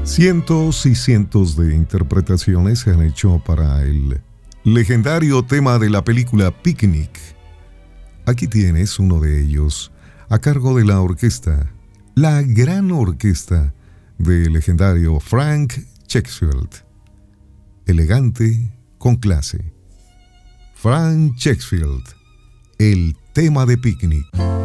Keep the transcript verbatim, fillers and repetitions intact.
Cientos y cientos de interpretaciones se han hecho para el legendario tema de la película Picnic. Aquí tienes uno de ellos, a cargo de la orquesta, la gran orquesta del legendario Frank Chexfield. Elegante con clase. Frank Chexfield, el tema de Picnic.